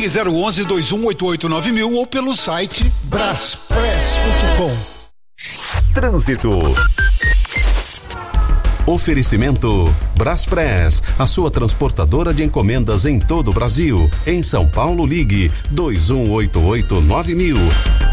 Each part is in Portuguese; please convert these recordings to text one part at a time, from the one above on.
Ligue 011-2188-9000 ou pelo site braspress.com. Trânsito. Oferecimento Braspress, a sua transportadora de encomendas em todo o Brasil. Em São Paulo, ligue 2188-9000.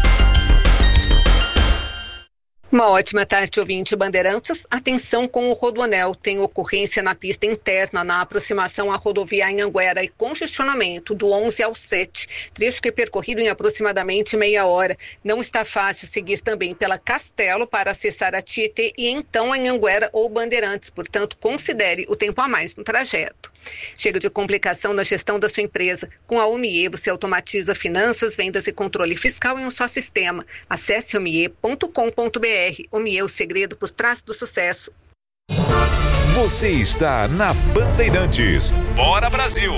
Uma ótima tarde, ouvinte Bandeirantes. Atenção com o Rodoanel. Tem ocorrência na pista interna na aproximação à rodovia Anhanguera e congestionamento do 11 ao 7. Trecho que é percorrido em aproximadamente meia hora. Não está fácil seguir também pela Castelo para acessar a Tietê e então Anhanguera ou Bandeirantes. Portanto, considere o tempo a mais no trajeto. Chega de complicação na gestão da sua empresa. Com a Omie, você automatiza finanças, vendas e controle fiscal em um só sistema. Acesse omie.com.br. Omie, o segredo por trás do sucesso. Você está na Bandeirantes. Bora, Brasil!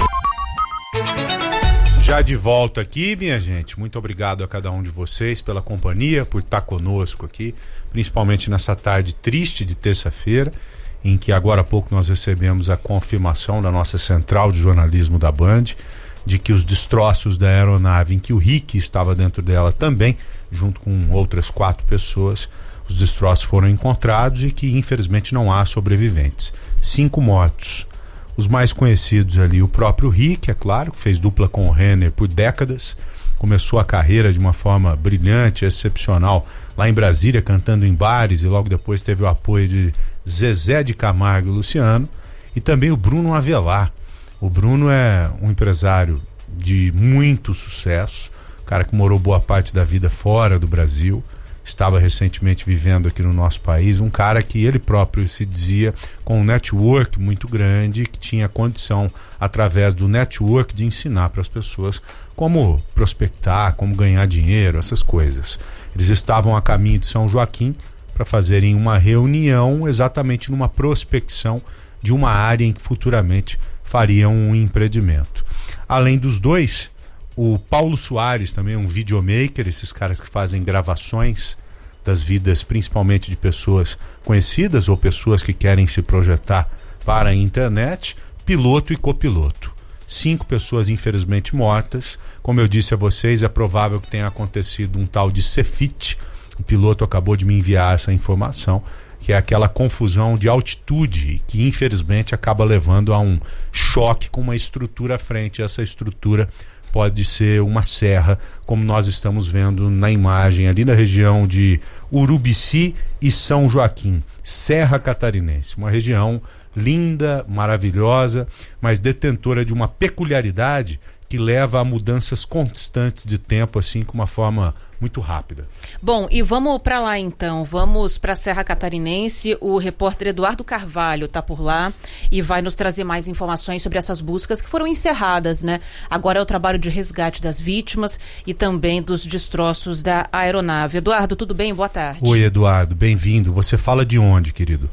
Já de volta aqui, minha gente. Muito obrigado a cada um de vocês pela companhia, por estar conosco aqui, principalmente nessa tarde triste de terça-feira, em que agora há pouco nós recebemos a confirmação da nossa central de jornalismo da Band, de que os destroços da aeronave em que o Rick estava dentro dela também, junto com outras 4 pessoas, os destroços foram encontrados e que infelizmente não há sobreviventes. 5 mortos. Os mais conhecidos ali, o próprio Rick, é claro, que fez dupla com o Renner por décadas, começou a carreira de uma forma brilhante, excepcional, lá em Brasília, cantando em bares, e logo depois teve o apoio de Zezé de Camargo e Luciano, e também o Bruno Avelar. O Bruno é um empresário de muito sucesso, cara que morou boa parte da vida fora do Brasil, estava recentemente vivendo aqui no nosso país, um cara que ele próprio se dizia com um network muito grande, que tinha condição, através do network, de ensinar para as pessoas como prospectar, como ganhar dinheiro, essas coisas. Eles estavam a caminho de São Joaquim para fazerem uma reunião exatamente numa prospecção de uma área em que futuramente fariam um empreendimento. Além dos dois, o Paulo Soares também é um videomaker, esses caras que fazem gravações das vidas principalmente de pessoas conhecidas ou pessoas que querem se projetar para a internet, piloto e copiloto. 5 pessoas infelizmente mortas. Como eu disse a vocês, é provável que tenha acontecido um tal de Cefit. O piloto acabou de me enviar essa informação, que é aquela confusão de altitude que infelizmente acaba levando a um choque com uma estrutura à frente. Essa estrutura pode ser uma serra, como nós estamos vendo na imagem ali na região de Urubici e São Joaquim, Serra Catarinense, uma região linda, maravilhosa, mas detentora de uma peculiaridade que leva a mudanças constantes de tempo, assim, com uma forma muito rápida. Bom, e vamos para lá então, vamos para a Serra Catarinense. O repórter Eduardo Carvalho está por lá e vai nos trazer mais informações sobre essas buscas que foram encerradas, né? Agora é o trabalho de resgate das vítimas e também dos destroços da aeronave. Eduardo, tudo bem? Boa tarde. Oi, Eduardo, bem-vindo. Você fala de onde, querido?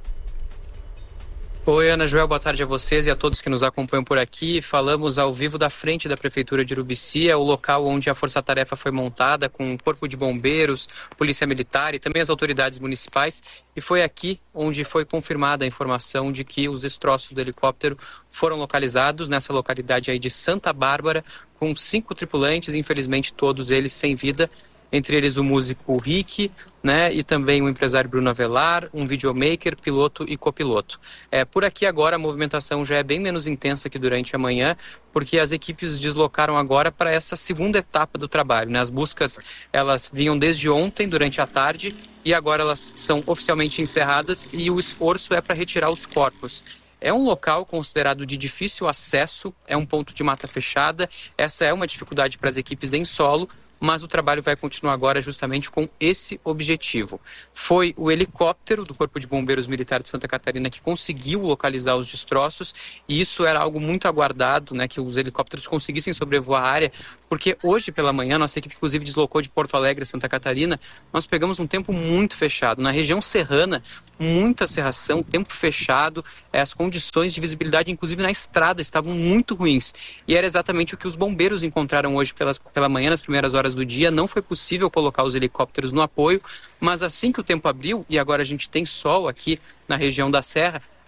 Oi, Ana Joel, boa tarde a vocês e a todos que nos acompanham por aqui. Falamos ao vivo da frente da Prefeitura de Urubici, é o local onde a Força-Tarefa foi montada, com o Corpo de Bombeiros, Polícia Militar e também as autoridades municipais. E foi aqui onde foi confirmada a informação de que os destroços do helicóptero foram localizados nessa localidade aí de Santa Bárbara, com 5 tripulantes, infelizmente todos eles sem vida. Entre eles o músico Rick, né, e também o empresário Bruno Avelar, um videomaker, piloto e copiloto. Por aqui agora a movimentação já é bem menos intensa que durante a manhã, porque as equipes deslocaram agora para essa segunda etapa do trabalho, né? As buscas, elas vinham desde ontem, durante a tarde, e agora elas são oficialmente encerradas e o esforço é para retirar os corpos. É um local considerado de difícil acesso, é um ponto de mata fechada, essa é uma dificuldade para as equipes em solo, mas o trabalho vai continuar agora justamente com esse objetivo. Foi o helicóptero do Corpo de Bombeiros Militar de Santa Catarina que conseguiu localizar os destroços, e isso era algo muito aguardado, né, que os helicópteros conseguissem sobrevoar a área, porque hoje pela manhã, nossa equipe inclusive deslocou de Porto Alegre a Santa Catarina, nós pegamos um tempo muito fechado. Na região serrana, muita cerração, tempo fechado, as condições de visibilidade, inclusive na estrada, estavam muito ruins. E era exatamente o que os bombeiros encontraram hoje pela manhã, nas primeiras horas do dia. Não foi possível colocar os helicópteros no apoio, mas assim que o tempo abriu, e agora a gente tem sol aqui na região da Serra,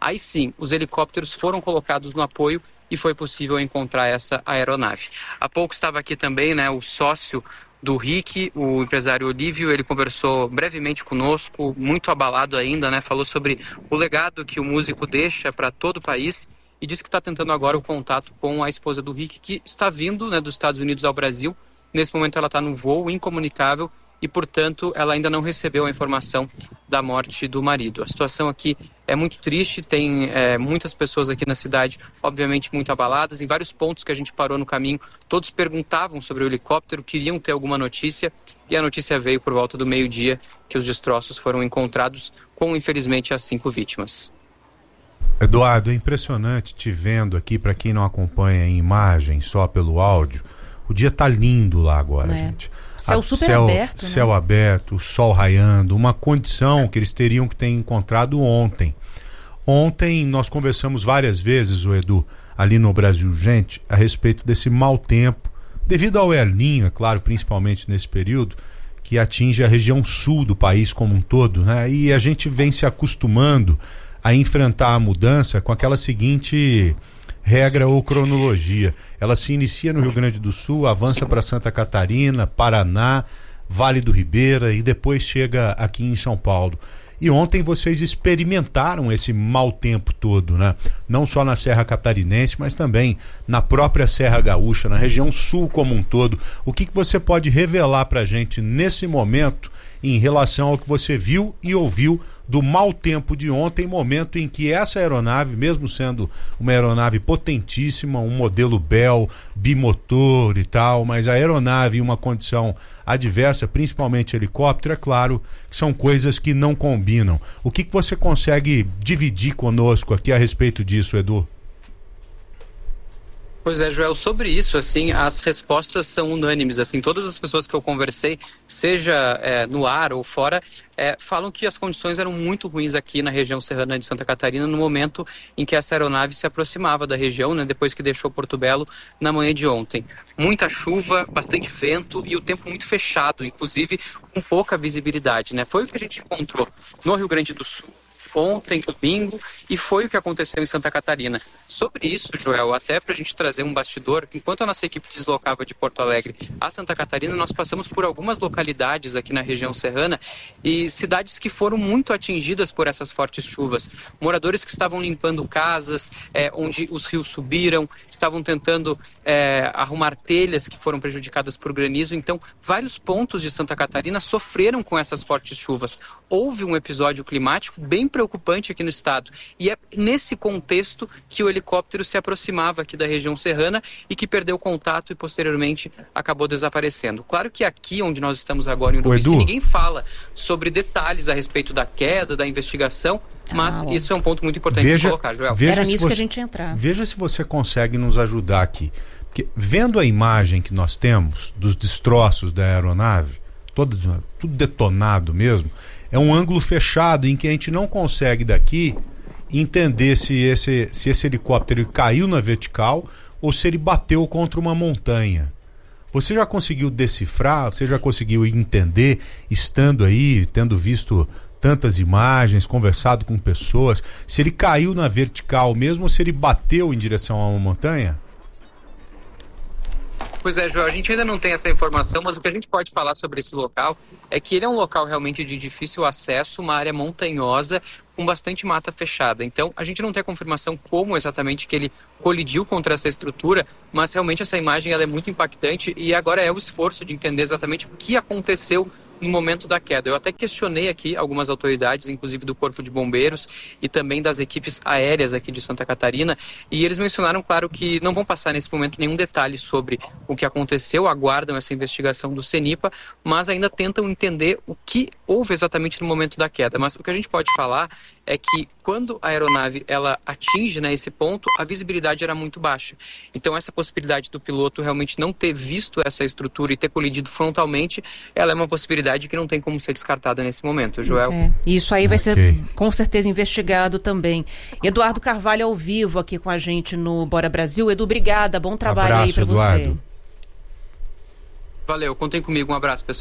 aí sim, os helicópteros foram colocados no apoio e foi possível encontrar essa aeronave. Há pouco estava aqui também, né, o sócio do Rick, o empresário Olívio. Ele conversou brevemente conosco, muito abalado ainda, né, falou sobre o legado que o músico deixa para todo o país e disse que está tentando agora o contato com a esposa do Rick, que está vindo, né, dos Estados Unidos ao Brasil. Nesse momento ela está no voo, incomunicável, e, portanto, ela ainda não recebeu a informação da morte do marido. A situação aqui é muito triste, tem muitas pessoas aqui na cidade, obviamente, muito abaladas. Em vários pontos que a gente parou no caminho, todos perguntavam sobre o helicóptero, queriam ter alguma notícia, e a notícia veio por volta do meio-dia, que os destroços foram encontrados com, infelizmente, as 5 vítimas. Eduardo, é impressionante te vendo aqui, para quem não acompanha em imagem, só pelo áudio. O dia tá lindo lá agora, gente. Céu super aberto, céu, né? Aberto, o sol raiando, uma condição que eles teriam que ter encontrado ontem. Ontem nós conversamos várias vezes, o Edu, ali no Brasil Gente, a respeito desse mau tempo, devido ao El Niño, é claro, principalmente nesse período, que atinge a região sul do país como um todo, né? E a gente vem se acostumando a enfrentar a mudança com aquela seguinte regra ou cronologia. Ela se inicia no Rio Grande do Sul, avança para Santa Catarina, Paraná, Vale do Ribeira e depois chega aqui em São Paulo. E ontem vocês experimentaram esse mau tempo todo, né? Não só na Serra Catarinense, mas também na própria Serra Gaúcha, na região sul como um todo. O que você pode revelar para a gente nesse momento em relação ao que você viu e ouviu do mau tempo de ontem, momento em que essa aeronave, mesmo sendo uma aeronave potentíssima, um modelo Bell, bimotor e tal, mas a aeronave em uma condição adversa, principalmente helicóptero, é claro que são coisas que não combinam. O que você consegue dividir conosco aqui a respeito disso, Edu? Pois é, Joel, sobre isso, assim, as respostas são unânimes, assim, todas as pessoas que eu conversei, seja no ar ou fora, falam que as condições eram muito ruins aqui na região serrana de Santa Catarina no momento em que essa aeronave se aproximava da região, né, depois que deixou Porto Belo na manhã de ontem. Muita chuva, bastante vento e o tempo muito fechado, inclusive com pouca visibilidade, né? Foi o que a gente encontrou no Rio Grande do Sul ontem, domingo, e foi o que aconteceu em Santa Catarina. Sobre isso, Joel, até para a gente trazer um bastidor, enquanto a nossa equipe deslocava de Porto Alegre a Santa Catarina, nós passamos por algumas localidades aqui na região serrana e cidades que foram muito atingidas por essas fortes chuvas. Moradores que estavam limpando casas, onde os rios subiram, estavam tentando arrumar telhas que foram prejudicadas por granizo. Então, vários pontos de Santa Catarina sofreram com essas fortes chuvas. Houve um episódio climático bem preocupante aqui no estado. E é nesse contexto que o helicóptero se aproximava aqui da região serrana e que perdeu contato e posteriormente acabou desaparecendo. Claro que aqui onde nós estamos agora em Urubici, ninguém fala sobre detalhes a respeito da queda, da investigação, mas isso é um ponto muito importante de colocar, Joel. Era nisso que a gente ia entrar. Veja se você consegue nos ajudar aqui. Porque vendo a imagem que nós temos dos destroços da aeronave, tudo detonado mesmo, é um ângulo fechado em que a gente não consegue daqui entender se esse helicóptero caiu na vertical ou se ele bateu contra uma montanha. Você já conseguiu decifrar, você já conseguiu entender, estando aí, tendo visto tantas imagens, conversado com pessoas, se ele caiu na vertical mesmo ou se ele bateu em direção a uma montanha? Pois é, Joel, a gente ainda não tem essa informação, mas o que a gente pode falar sobre esse local é que ele é um local realmente de difícil acesso, uma área montanhosa com bastante mata fechada. Então, a gente não tem a confirmação como exatamente que ele colidiu contra essa estrutura, mas realmente essa imagem ela é muito impactante e agora é o esforço de entender exatamente o que aconteceu no momento da queda. Eu até questionei aqui algumas autoridades, inclusive do Corpo de Bombeiros e também das equipes aéreas aqui de Santa Catarina, e eles mencionaram, claro, que não vão passar nesse momento nenhum detalhe sobre o que aconteceu, aguardam essa investigação do CENIPA, mas ainda tentam entender o que houve exatamente no momento da queda. Mas o que a gente pode falar é que quando a aeronave ela atinge, né, esse ponto, a visibilidade era muito baixa. Então essa possibilidade do piloto realmente não ter visto essa estrutura e ter colidido frontalmente, ela é uma possibilidade que não tem como ser descartada nesse momento, Joel. Isso aí vai ser com certeza investigado também. Eduardo Carvalho ao vivo aqui com a gente no Bora Brasil. Edu, obrigada, bom trabalho. Abraço aí para você. Valeu, contem comigo, um abraço, pessoal.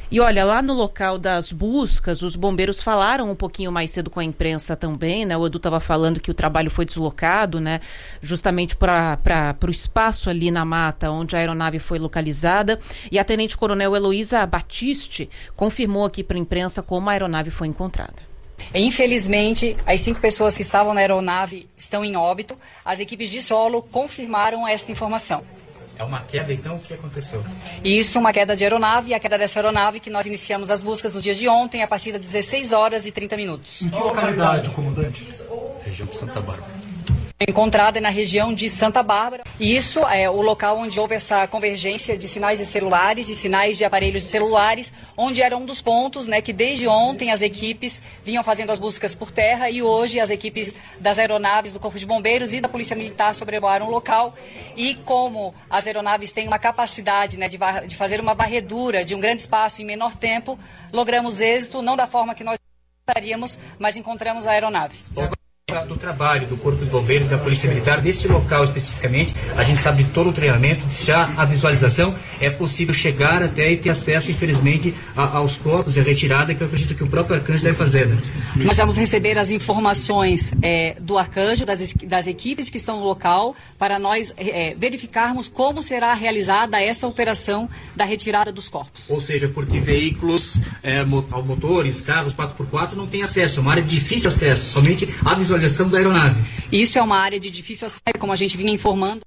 E olha, lá no local das buscas, os bombeiros falaram um pouquinho mais cedo com a imprensa também, né? O Edu estava falando que o trabalho foi deslocado, né? Justamente para o espaço ali na mata onde a aeronave foi localizada. E a tenente-coronel Heloísa Batiste confirmou aqui para a imprensa como a aeronave foi encontrada. Infelizmente, as 5 pessoas que estavam na aeronave estão em óbito. As equipes de solo confirmaram essa informação. É uma queda, então? O que aconteceu? Isso, uma queda de aeronave, e a queda dessa aeronave que nós iniciamos as buscas no dia de ontem, a partir das 16 horas e 30 minutos. Em que localidade, comandante? Região de Santa Bárbara. Encontrada na região de Santa Bárbara. E isso é o local onde houve essa convergência de sinais de celulares, de sinais de aparelhos de celulares, onde era um dos pontos, né, que desde ontem as equipes vinham fazendo as buscas por terra e hoje as equipes das aeronaves do Corpo de Bombeiros e da Polícia Militar sobrevoaram o local. E como as aeronaves têm uma capacidade, né, de fazer uma varredura de um grande espaço em menor tempo, logramos êxito, não da forma que nós gostaríamos, mas encontramos a aeronave. Do trabalho do Corpo de Bombeiros, da Polícia Militar, desse local especificamente, a gente sabe de todo o treinamento, já a visualização, é possível chegar até e ter acesso, infelizmente, aos corpos e a retirada, que eu acredito que o próprio Arcanjo deve fazer, né? Nós vamos receber as informações do Arcanjo, das equipes que estão no local, para nós verificarmos como será realizada essa operação da retirada dos corpos. Ou seja, porque veículos, motores, carros 4x4 não têm acesso, é uma área de difícil acesso, somente a visualização da aeronave. Isso é uma área de difícil acesso, como a gente vinha informando.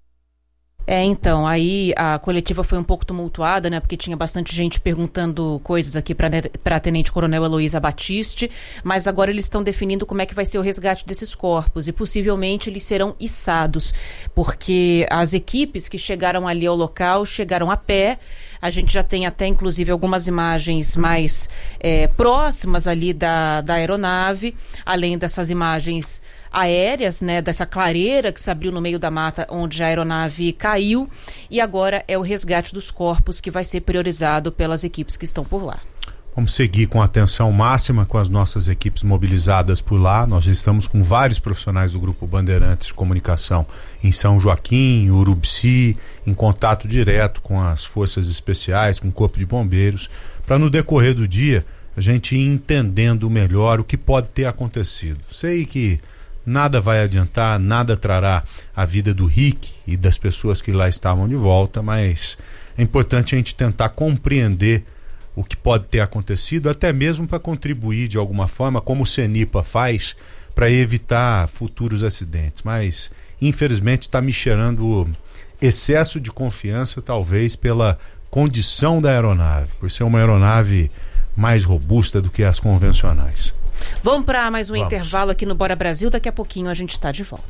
Então, aí a coletiva foi um pouco tumultuada, né, porque tinha bastante gente perguntando coisas aqui para a Tenente-Coronel Heloísa Batiste, mas agora eles estão definindo como é que vai ser o resgate desses corpos e possivelmente eles serão içados, porque as equipes que chegaram ali ao local chegaram a pé. A gente já tem até, inclusive, algumas imagens mais próximas ali da aeronave, além dessas imagens aéreas, né, dessa clareira que se abriu no meio da mata onde a aeronave caiu, e agora é o resgate dos corpos que vai ser priorizado pelas equipes que estão por lá. Vamos seguir com atenção máxima com as nossas equipes mobilizadas por lá. Nós estamos com vários profissionais do Grupo Bandeirantes de Comunicação em São Joaquim, Urubici, em contato direto com as forças especiais, com o Corpo de Bombeiros, para no decorrer do dia a gente ir entendendo melhor o que pode ter acontecido. Sei que nada vai adiantar, nada trará a vida do Rick e das pessoas que lá estavam de volta, mas é importante a gente tentar compreender o que pode ter acontecido, até mesmo para contribuir de alguma forma, como o CENIPA faz, para evitar futuros acidentes. Mas, infelizmente, está me cheirando excesso de confiança, talvez pela condição da aeronave, por ser uma aeronave mais robusta do que as convencionais. Vamos para mais um intervalo aqui no Bora Brasil, daqui a pouquinho a gente está de volta.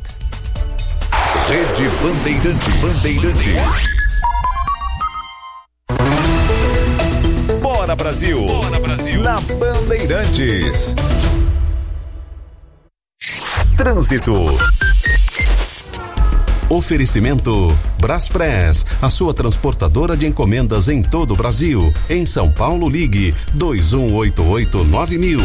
Rede Bandeirantes. Bora Brasil! Bora Brasil! Na Bandeirantes. Trânsito. Oferecimento Braspress, a sua transportadora de encomendas em todo o Brasil. Em São Paulo, ligue 2188-9000.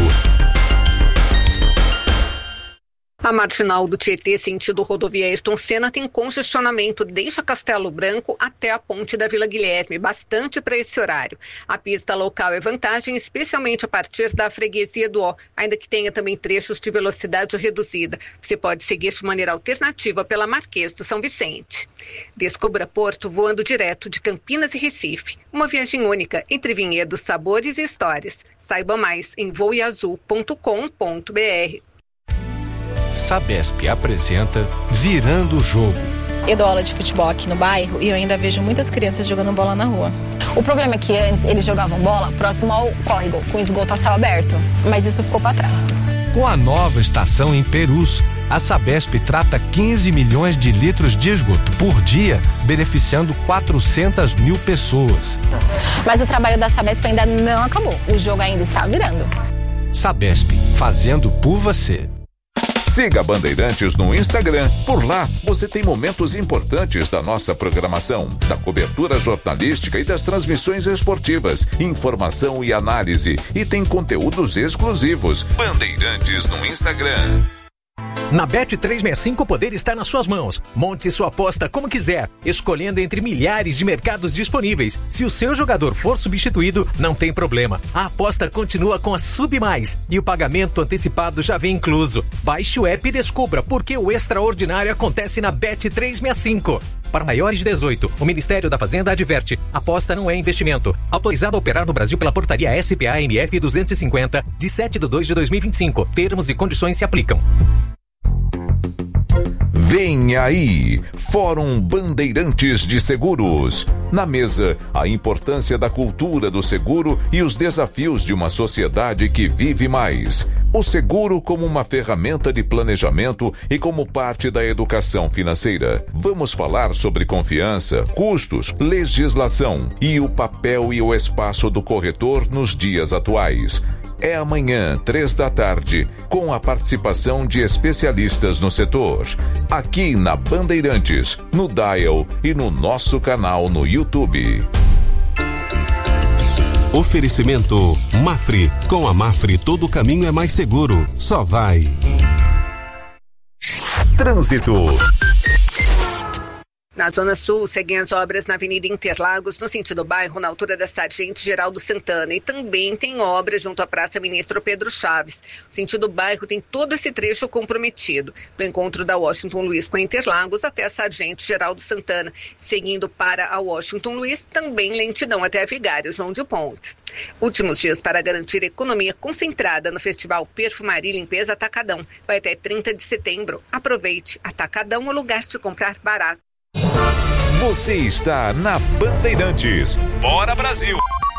A marginal do Tietê, sentido rodovia Ayrton Senna, tem congestionamento desde a Castelo Branco até a ponte da Vila Guilherme, bastante para esse horário. A pista local é vantagem, especialmente a partir da freguesia do Ó, ainda que tenha também trechos de velocidade reduzida. Você pode seguir de maneira alternativa pela Marquês do São Vicente. Descubra Porto voando direto de Campinas e Recife. Uma viagem única entre vinhedos, sabores e histórias. Saiba mais em voeazul.com.br. Sabesp apresenta Virando o Jogo. Eu dou aula de futebol aqui no bairro e eu ainda vejo muitas crianças jogando bola na rua. O problema é que antes eles jogavam bola próximo ao córrego, com esgoto a céu aberto, mas isso ficou para trás. Com a nova estação em Perus, a Sabesp trata 15 milhões de litros de esgoto por dia, beneficiando 400 mil pessoas. Mas o trabalho da Sabesp ainda não acabou, o jogo ainda está virando. Sabesp, fazendo por você. Siga Bandeirantes no Instagram. Por lá, você tem momentos importantes da nossa programação, da cobertura jornalística e das transmissões esportivas, informação e análise. E tem conteúdos exclusivos. Bandeirantes no Instagram. Na Bet365 o poder está nas suas mãos. Monte sua aposta como quiser, escolhendo entre milhares de mercados disponíveis. Se o seu jogador for substituído, não tem problema. A aposta continua com a Submais e o pagamento antecipado já vem incluso. Baixe o app e descubra por que o extraordinário acontece na Bet365. Para maiores de 18, o Ministério da Fazenda adverte: aposta não é investimento. Autorizado a operar no Brasil pela portaria SPA-MF 250, de 7/2/2025. Termos e condições se aplicam. Vem aí, Fórum Bandeirantes de Seguros. Na mesa, a importância da cultura do seguro e os desafios de uma sociedade que vive mais. O seguro como uma ferramenta de planejamento e como parte da educação financeira. Vamos falar sobre confiança, custos, legislação e o papel e o espaço do corretor nos dias atuais. É amanhã, 15h, com a participação de especialistas no setor. Aqui na Bandeirantes, no Dial e no nosso canal no YouTube. Oferecimento Mafre. Com a Mafre todo o caminho é mais seguro. Só vai. Trânsito. Na Zona Sul, seguem as obras na Avenida Interlagos, no sentido bairro, na altura da Sargento Geraldo Santana. E também tem obras junto à Praça Ministro Pedro Chaves. O sentido bairro tem todo esse trecho comprometido, do encontro da Washington Luiz com a Interlagos até a Sargento Geraldo Santana. Seguindo para a Washington Luiz, também lentidão até a Vigário João de Pontes. Últimos dias para garantir economia concentrada no Festival Perfumaria e Limpeza Atacadão. Vai até 30 de setembro. Aproveite. Atacadão é o lugar de comprar barato. Você está na Bandeirantes. Bora, Brasil!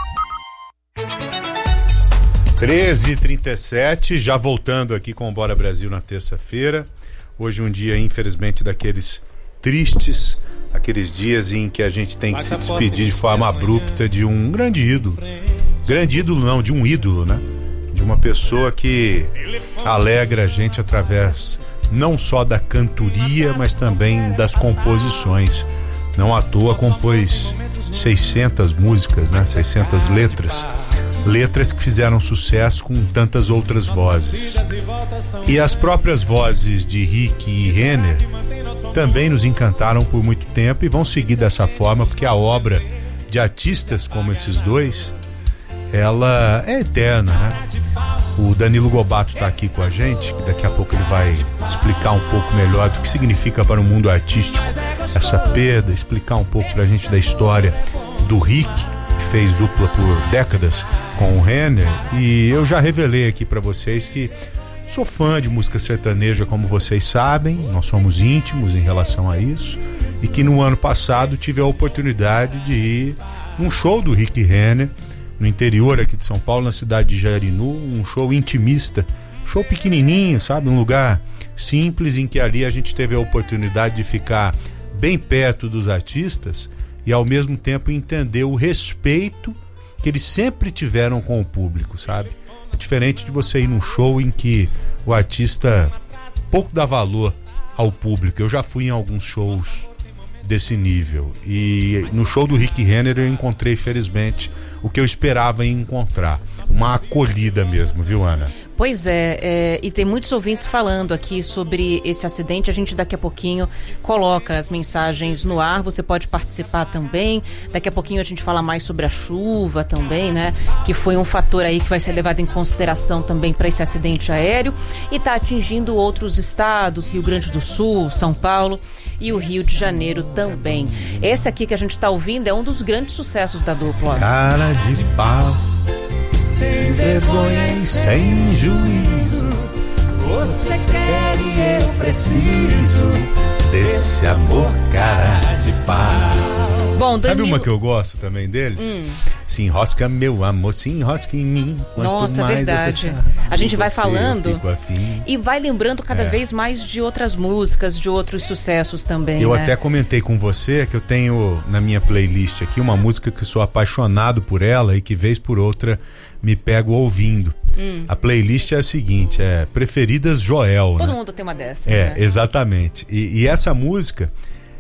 13h37, já voltando aqui com o Bora Brasil na terça-feira. Hoje um dia, infelizmente, daqueles tristes, aqueles dias em que a gente tem que se despedir de forma abrupta de um grande ídolo. Grande ídolo não, de um ídolo, né? De uma pessoa que alegra a gente através não só da cantoria, mas também das composições. Não à toa compôs 600 músicas, né? 600 letras. Letras que fizeram sucesso com tantas outras vozes. E as próprias vozes de Rick e Renner também nos encantaram por muito tempo e vão seguir dessa forma, porque a obra de artistas como esses dois, ela é eterna, né? O Danilo Gobato está aqui com a gente, que daqui a pouco ele vai explicar um pouco melhor do que significa para o mundo artístico essa perda, explicar um pouco pra gente da história do Rick, que fez dupla por décadas com o Renner. E eu já revelei aqui para vocês que sou fã de música sertaneja, como vocês sabem, nós somos íntimos em relação a isso, e que no ano passado tive a oportunidade de ir num show do Rick Renner, no interior aqui de São Paulo, na cidade de Jarinu, um show intimista, show pequenininho, sabe, um lugar simples em que ali a gente teve a oportunidade de ficar bem perto dos artistas e ao mesmo tempo entender o respeito que eles sempre tiveram com o público, sabe? É diferente de você ir num show em que o artista pouco dá valor ao público. Eu já fui em alguns shows desse nível e no show do Rick Renner eu encontrei, felizmente, o que eu esperava encontrar, uma acolhida mesmo, viu, Ana? Pois é, e tem muitos ouvintes falando aqui sobre esse acidente. A gente daqui a pouquinho coloca as mensagens no ar, você pode participar também. Daqui a pouquinho a gente fala mais sobre a chuva também, né? Que foi um fator aí que vai ser levado em consideração também para esse acidente aéreo e está atingindo outros estados, Rio Grande do Sul, São Paulo e o Rio de Janeiro também. Esse aqui que a gente está ouvindo é um dos grandes sucessos da dupla. Cara de pau, sem vergonha e sem juízo, você quer e eu preciso desse amor cara de pau. Bom, sabe uma que eu gosto também deles? Se enrosca meu amor, se enrosca em mim. Nossa, mais verdade. A gente vai falando e vai lembrando cada vez mais de outras músicas, de outros sucessos também. Eu né? até comentei com você que eu tenho na minha playlist aqui uma música que sou apaixonado por ela e que vez por outra me pego ouvindo. A playlist é a seguinte, é Preferidas Joel. Todo né? mundo tem uma dessas, né? né? Exatamente. E essa música,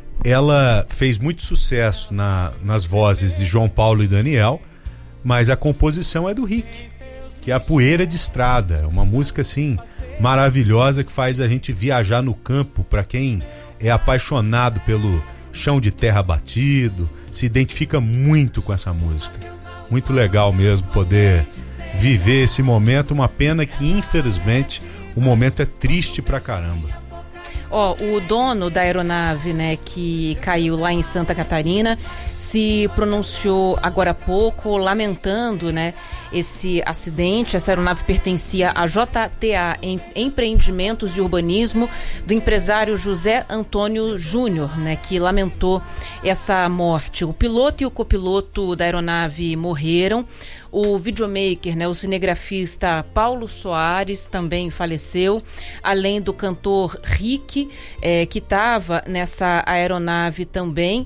ela fez muito sucesso nas vozes de João Paulo e Daniel, mas a composição é do Rick, que é a Poeira de Estrada, uma música assim maravilhosa que faz a gente viajar no campo. Para quem é apaixonado pelo chão de terra batido, se identifica muito com essa música. Muito legal mesmo poder viver esse momento. Uma pena que, infelizmente, o momento é triste pra caramba. O dono da aeronave, né, que caiu lá em Santa Catarina, se pronunciou agora há pouco, lamentando, né, esse acidente. Essa aeronave pertencia à JTA, Empreendimentos e Urbanismo, do empresário José Antônio Júnior, né, que lamentou essa morte. O piloto e o copiloto da aeronave morreram. O videomaker, né, o cinegrafista Paulo Soares também faleceu, além do cantor Rick, que estava nessa aeronave também,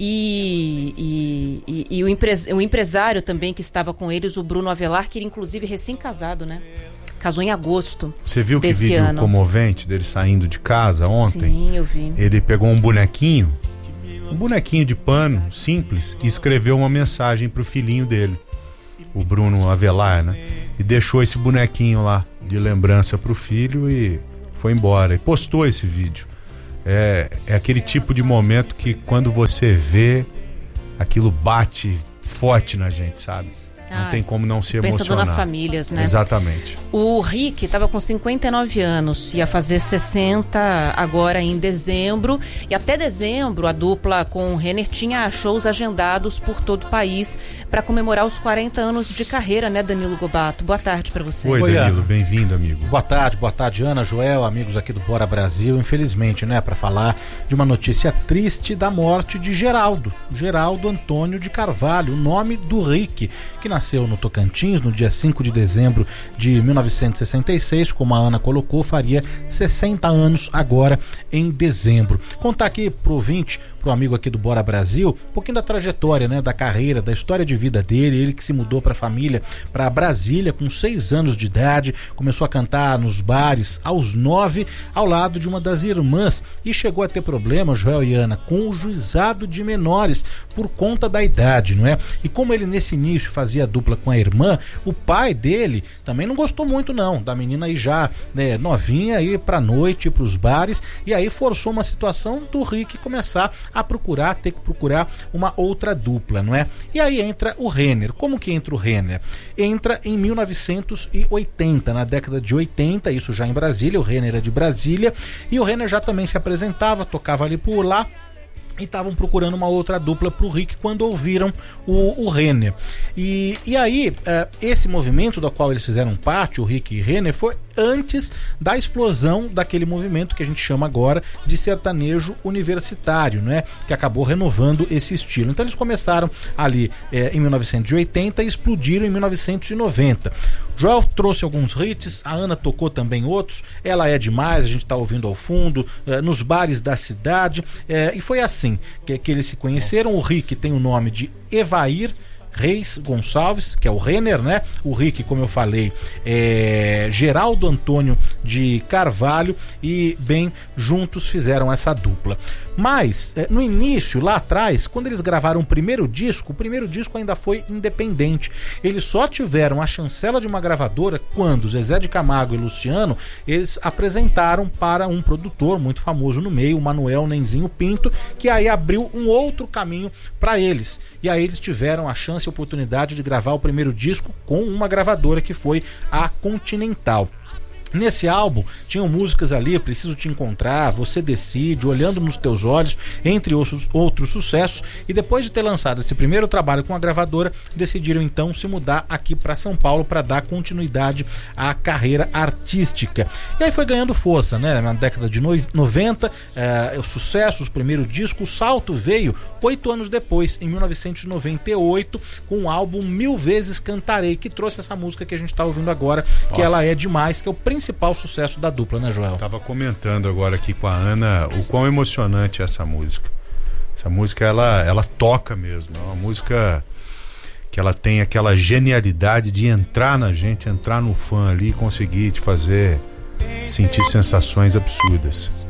e o empresário também que estava com eles, o Bruno Avelar, que era inclusive recém-casado, né? Casou em agosto. Você viu que desse vídeo ano comovente dele saindo de casa ontem? Sim, eu vi. Ele pegou um bonequinho de pano simples e escreveu uma mensagem pro filhinho dele, o Bruno Avelar, né? E deixou esse bonequinho lá de lembrança pro filho e foi embora. E postou esse vídeo. É aquele tipo de momento que, quando você vê, aquilo bate forte na gente, sabe? Não tem como não se emocionar. Pensando nas famílias, né? Exatamente. O Rick estava com 59 anos, ia fazer 60 agora em dezembro. E até dezembro, a dupla com o Renner tinha shows agendados por todo o país para comemorar os 40 anos de carreira, né, Danilo Gobato? Boa tarde para você. Oi, Danilo, bem-vindo, amigo. Boa tarde, Ana, Joel, amigos aqui do Bora Brasil. Infelizmente, né, para falar de uma notícia triste da morte de Geraldo Antônio de Carvalho, o nome do Rick, que nasceu no Tocantins no dia 5 de dezembro de 1966, como a Ana colocou, faria 60 anos agora em dezembro. Contar aqui pro ouvinte, pro amigo aqui do Bora Brasil, um pouquinho da trajetória, né, da carreira, da história de vida dele. Ele que se mudou pra família, pra Brasília com 6 anos de idade, começou a cantar nos bares aos 9, ao lado de uma das irmãs, e chegou a ter problema, Joel e Ana, com o juizado de menores por conta da idade, não é? E como ele nesse início fazia dupla com a irmã, o pai dele também não gostou muito não, da menina aí já, né, novinha, ir pra noite, ir pros bares, e aí forçou uma situação do Rick começar a ter que procurar uma outra dupla, não é? E aí entra o Renner. Como que entra o Renner? Entra em 1980, na década de 80, isso já em Brasília. O Renner é de Brasília, e o Renner já também se apresentava, tocava ali por lá, e estavam procurando uma outra dupla pro Rick quando ouviram o Renner. E aí, esse movimento do qual eles fizeram parte, o Rick e Renner, foi antes da explosão daquele movimento que a gente chama agora de sertanejo universitário, né? Que acabou renovando esse estilo. Então eles começaram ali em 1980 e explodiram em 1990. Joel trouxe alguns hits, a Ana tocou também outros. Ela é demais, a gente está ouvindo ao fundo, nos bares da cidade, e foi assim que eles se conheceram. O Rick tem o nome de Evair Reis Gonçalves, que é o Renner, né? O Rick, como eu falei, é Geraldo Antônio de Carvalho, e bem, juntos fizeram essa dupla. Mas, no início, lá atrás, quando eles gravaram o primeiro disco ainda foi independente. Eles só tiveram a chancela de uma gravadora quando Zezé de Camargo e Luciano, eles apresentaram para um produtor muito famoso no meio, o Manuel Nenzinho Pinto, que aí abriu um outro caminho para eles. E aí eles tiveram a chance e a oportunidade de gravar o primeiro disco com uma gravadora que foi a Continental. Nesse álbum tinham músicas ali, Preciso Te Encontrar, Você Decide, Olhando nos Teus Olhos, entre outros sucessos. E depois de ter lançado esse primeiro trabalho com a gravadora, decidiram então se mudar aqui para São Paulo para dar continuidade à carreira artística. E aí foi ganhando força, né? Na década de 90, o sucesso, o primeiro disco. O salto veio 8 anos depois, em 1998, com o álbum Mil Vezes Cantarei, que trouxe essa música que a gente está ouvindo agora. Nossa. Que ela é demais, que é o principal sucesso da dupla, né, Joel? Tava comentando agora aqui com a Ana o quão emocionante é essa música. Essa música, ela toca mesmo. É uma música que ela tem aquela genialidade de entrar na gente, entrar no fã ali e conseguir te fazer sentir sensações absurdas.